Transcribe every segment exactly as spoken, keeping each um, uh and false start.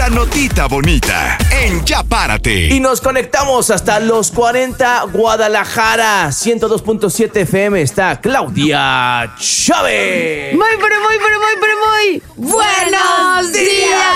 la notita bonita en Ya Párate. Y nos conectamos hasta los cuarenta Guadalajara. ciento dos punto siete F M está Claudia Chávez. Muy, pero muy, pero muy, pero muy. ¡Buenos días,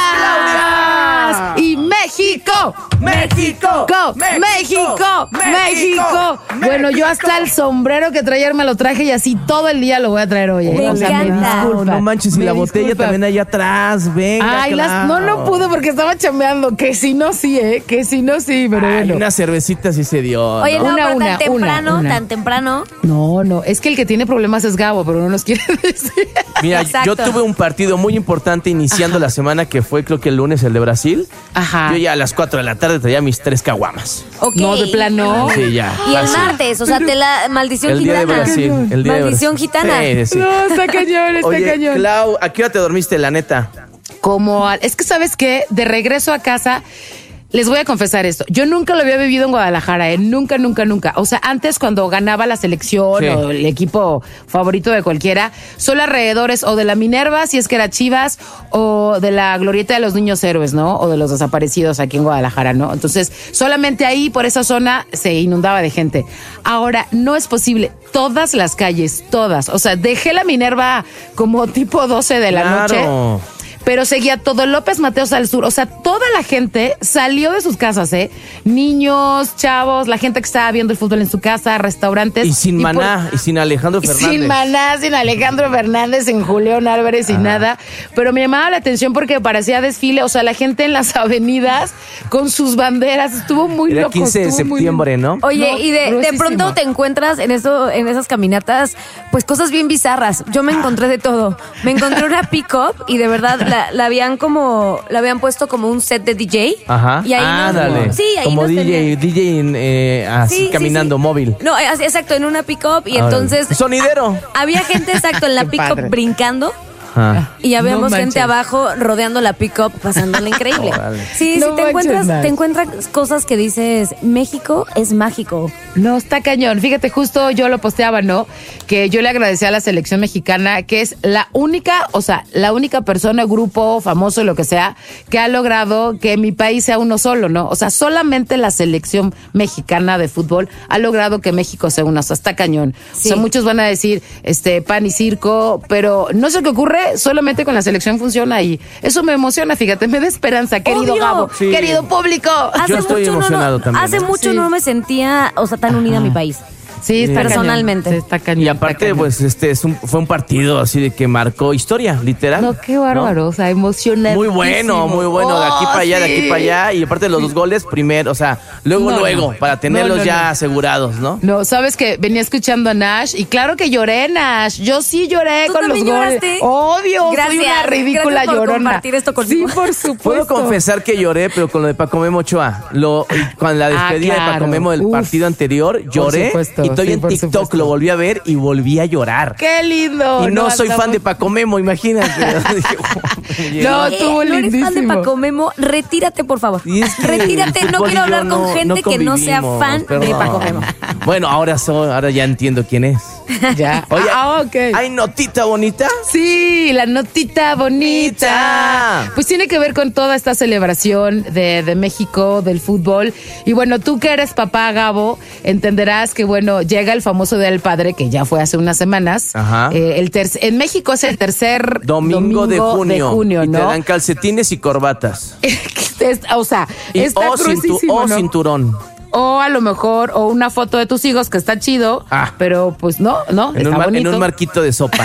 Claudia! Y México. México. Go, México. México. Bueno, yo hasta el sombrero que traía me lo traje y así todo el día lo voy a traer hoy. ¿eh? Me O sea, me encanta. disculpa. No manches, y Me la botella disculpa. también allá atrás. Venga, Ay, las, Clau. no, no pude porque estaba chambeando. Que si no, sí, ¿eh? Que si no, sí, pero Ay, bueno. una cervecita sí se dio. Oye, ¿no? no, Una, pero una, tan temprano, una, una. tan temprano. No, no, es que el que tiene problemas es Gabo, pero no nos quiere decir. Mira, Exacto. yo tuve un partido muy importante iniciando la semana que fue, creo que el lunes, el de Brasil. Ajá. Yo ya a las cuatro de la tarde traía mis tres caguamas. Ok. No, de plano. Sí, ya. Y el fácil. martes, o sea, te la maldición El día de gitana. Brasil. El día de Maldición Brasil. gitana. Sí, sí. No, está cañón, está Oye, cañón. Clau, ¿a qué hora te dormiste, la neta? Como al- es que sabes qué, de regreso a casa les voy a confesar esto. Yo nunca lo había vivido en Guadalajara, ¿eh? Nunca, nunca, nunca. O sea, antes cuando ganaba la selección Sí. o el equipo favorito de cualquiera, solo alrededores o de la Minerva, si es que era Chivas, o de la Glorieta de los Niños Héroes, ¿no? O de los desaparecidos aquí en Guadalajara, ¿no? Entonces, solamente ahí, por esa zona, se inundaba de gente. Ahora, no es posible. Todas las calles, todas. O sea, dejé la Minerva como tipo doce de la Claro. noche. Pero seguía todo López Mateos al sur. O sea, toda la gente salió de sus casas, ¿eh? Niños, chavos, la gente que estaba viendo el fútbol en su casa, restaurantes. Y sin por- Maná, y sin Alejandro Fernández. Sin Maná, sin Alejandro Fernández, sin Julián Álvarez, sin nada. Pero me llamaba la atención porque parecía desfile. O sea, la gente en las avenidas con sus banderas. Estuvo muy Era loco. quince de estuvo muy septiembre, ¿no? Oye, No, y de, de gruesísimo. pronto te encuentras en eso, en esas caminatas, pues cosas bien bizarras. Yo me encontré de todo. Me encontré una pick-up y de verdad la, la habían como, la habían puesto como un set de D J. Ajá. Y ahí nos- Ándale. sí, ahí Como nos D J, tenían. D J en, eh, así Sí, sí, caminando, sí. móvil. No, eh, así, exacto, en una pick-up y Ahora, entonces sonidero. había gente exacto en la Qué pick-up padre. brincando. Ajá. Y habíamos No gente manches. abajo rodeando la pick-up, pasándola increíble. Órale. Sí, No sí, te manches, encuentras, Nash. te encuentras cosas que dices, México es mágico. No, está cañón. Fíjate, justo yo lo posteaba, ¿no? Que yo le agradecí a la selección mexicana, que es la única, o sea, la única persona, grupo, famoso, lo que sea, que ha logrado que mi país sea uno solo, ¿no? O sea, solamente la selección mexicana de fútbol ha logrado que México sea uno. O sea, está cañón. Sí. O sea, muchos van a decir, este, pan y circo, pero no sé qué ocurre, solamente con la selección funciona y eso me emociona, fíjate, me da esperanza, querido Obvio. Gabo, Sí. querido público. Yo estoy mucho no- emocionado no, también, Hace ¿eh? mucho Sí. no me sentía, o sea, tan unida a mi país. Sí, está Personalmente. cañón. Sí, está cañón. Y está aparte, cañón. pues, este es un, fue un partido así de que marcó historia, literal. No, qué bárbaro, o sea, emocionante. Muy bueno, muy bueno, de aquí para allá, de aquí para allá. Y aparte los dos goles primero, o sea, luego, No, luego, no. para tenerlos No, no, ya no. asegurados, ¿no? No, sabes que venía escuchando a Nash y claro que lloré, Nash. Yo sí lloré ¿Tú con los también goles. lloraste? Obvio, soy Gracias, una ridícula gracias por llorona. compartir esto conmigo. Sí, por supuesto. Puedo confesar que lloré, pero con lo de Paco Memo Ochoa. Lo, con la Ah, despedida claro. de Paco Memo del Uf. partido anterior, lloré. supuesto, Y estoy sí, en por TikTok, supuesto. lo volví a ver y volví a llorar. Qué lindo. Y no, soy andamos- fan de Paco Memo, imagínate. Dije, oh, No, Eh, estuvo ¿no eres fan de lindísimo. Paco Memo? Retírate, por favor. Y es que Retírate, el no fútbol quiero y yo hablar con gente que no sea convivimos, fan de perdón. Paco Memo. Bueno, ahora soy, ahora ya entiendo quién es. Ya. Oye, ah, ok. ¿hay notita bonita? Sí, la notita bonita. Bonita. Pues tiene que ver con toda esta celebración de, de México, del fútbol. Y bueno, tú que eres papá, Gabo, entenderás que, bueno, llega el famoso Día del Padre, que ya fue hace unas semanas. Ajá. Eh, el ter- en México es el tercer Domingo, de junio. de junio, y te ¿no? dan calcetines y corbatas. Es- o sea, Y, está o, cintu- gruesísimo, o ¿no? cinturón. O a lo mejor, o una foto de tus hijos que está chido, Ah. pero pues no, no, En está un, mar- en bonito. un marquito de sopa.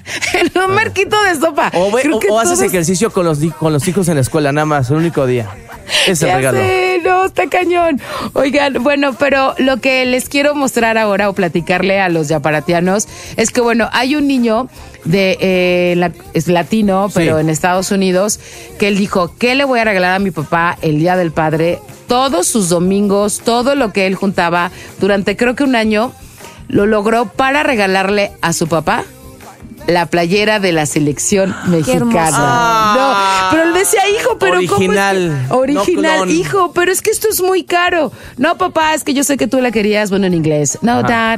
En un marquito de sopa. O, ve- Creo o- que o haces todos- ejercicio con los, di- con los hijos en la escuela, nada más, el único día. Ese Ya regalo. sé, no, está cañón. Oigan, bueno, pero lo que les quiero mostrar ahora o platicarle a los yaparatianos es que, bueno, hay un niño de eh, la- es latino, pero Sí. en Estados Unidos, que él dijo, ¿qué le voy a regalar a mi papá el Día del Padre? Todos sus domingos, todo lo que él juntaba durante creo que un año, lo logró para regalarle a su papá la playera de la selección mexicana. hermoso. No, pero él decía, hijo, pero Original, ¿cómo es que- Original, no clon. hijo, pero es que esto es muy caro. No, papá, es que yo sé que tú la querías, bueno, en inglés. No, dad.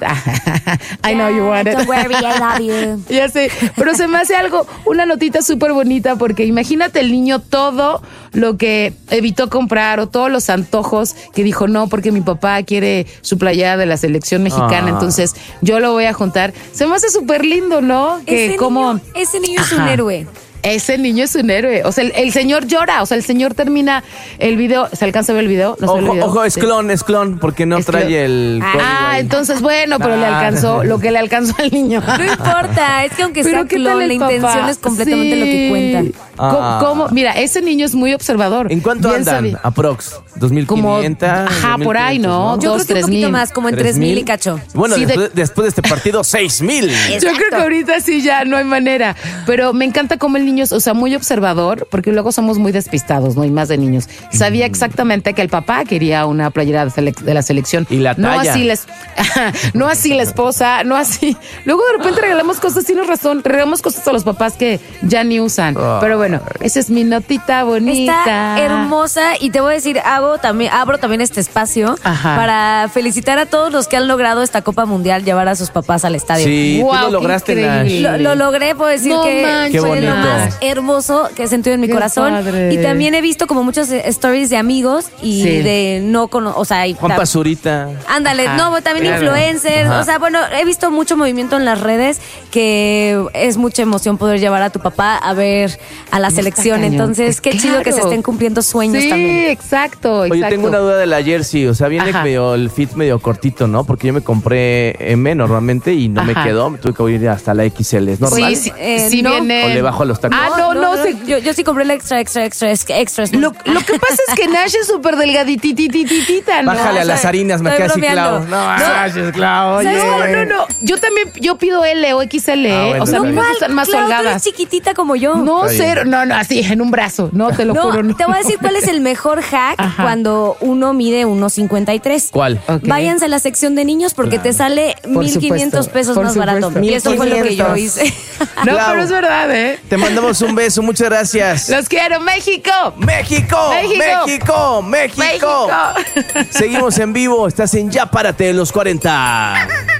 I know you want it. Don't worry, I love you. Ya sé, pero se me hace algo, una notita súper bonita, porque imagínate el niño todo lo que evitó comprar o todos los antojos que dijo no, porque mi papá quiere su playera de la selección mexicana, Ah. entonces yo lo voy a juntar. Se me hace súper lindo, ¿no? Que Ese como niño, ese niño es un Ajá. héroe. Ese niño es un héroe. O sea, el, el señor llora. O sea, el señor termina el video. ¿Se alcanza a ver el video? ¿No se ve el Ojo, video? ojo, es Sí. clon, es clon, porque no Es trae clon. el Ah, código ahí. entonces bueno, pero le Ah. alcanzó lo que le alcanzó al niño. No importa, es que aunque Pero sea ¿qué tal clon, el la intención papá? es completamente Sí. lo que cuenta. ¿Cómo, Ah. cómo? Mira, ese niño es muy observador. ¿En cuánto Bien andan? sabe. Aprox. ¿dos mil Como- quinientos? ajá, por ahí, ¿no? Yo Dos, creo que un tres poquito mil. más, como en tres mil y cacho. Bueno, Sí, de- después, después de este partido, seis mil. Yo creo que ahorita sí ya no hay manera. Pero me encanta cómo el niño es, o sea, muy observador, porque luego somos muy despistados, ¿no? Y más de niños. Sabía exactamente que el papá quería una playera de, selec- de la selección. Y la No talla. así les, no así la esposa, no así. Luego de repente regalamos cosas, tienes razón, regalamos cosas a los papás que ya ni usan. Pero bueno, esa es mi notita bonita. Está hermosa y te voy a decir, hago también, abro también este espacio Ajá. para felicitar a todos los que han logrado esta Copa Mundial llevar a sus papás al estadio. Sí, Guau, tú lo qué lograste, increíble. Nash. Lo, lo logré, puedo decir No que manches. fue Qué lo bonito. más hermoso que he sentido en mi Qué corazón. padre. Y también he visto como muchas eh, stories de amigos y Sí. de no cono o sea, y Juan tam- Pazurita. Ándale, Ajá, no, también claro. influencers, Ajá. o sea, bueno, he visto mucho movimiento en las redes que es mucha emoción poder llevar a tu papá a ver a la selección, cañón. entonces qué Claro. chido que se estén cumpliendo sueños sí, también. exacto, exacto. Oye, tengo una duda de la jersey, o sea, viene Ajá. medio el fit medio cortito, ¿no? Porque yo me compré M normalmente y no me Ajá. quedó, me tuve que ir hasta la X L, ¿es normal? Sí, sí, Eh, sí no. viene. ¿O le bajo a los tacos? Ah, no, no, se- yo, yo sí compré el extra, extra, extra, extra, extra. Lo, lo que pasa es que Nash es súper delgadititititita, ¿no? Bájale a las estoy- harinas, me estoy queda así bromeando. clavo. No, No. gracias, clavo. No, oye. no, no. Yo también, yo pido L o X L, Ah, ¿eh? bueno, O sea, a está mí me bien. gustan más Claro, tú eres holgadas. chiquitita como yo. No, Está bien. cero. No, no, así, en un brazo. No, te lo No, juro. No. te voy a decir cuál es el mejor hack Ajá. cuando uno mide uno cincuenta y tres. ¿Cuál? Ok. Váyanse a la sección de niños porque te sale Por mil quinientos supuesto, pesos por más barato. supuesto. Y eso fue lo que yo mil hice. quinientos. No, Clau. pero es verdad, ¿eh? Te mandamos un beso, muchas gracias. Los quiero, México. México, México. México, México. México. Seguimos en vivo, estás en Ya Párate de los cuarenta.